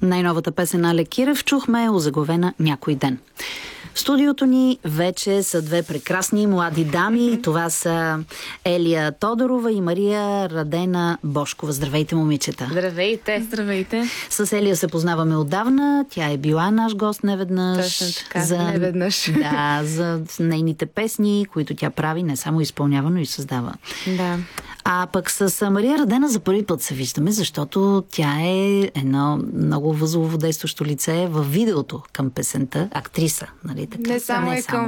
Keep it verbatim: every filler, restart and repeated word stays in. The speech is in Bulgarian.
Най-новата песен на Алек Кирев чухме, озаглавена "Някой ден". В студиото ни вече са две прекрасни млади дами. Mm-hmm. Това са Елия Тодорова и Мария Радена Бошкова. Здравейте, момичета! Здравейте! Здравейте! С Елия се познаваме отдавна. Тя е била наш гост неведнъж. Точно така, за... неведнъж. Да, за нейните песни, които тя прави, не само изпълнява, но и създава. Да. А пък с Мария Радена за първи път се виждаме, защото тя е едно много възлово действащо лице във видеото към песента. Актриса, нали така? Не само не и към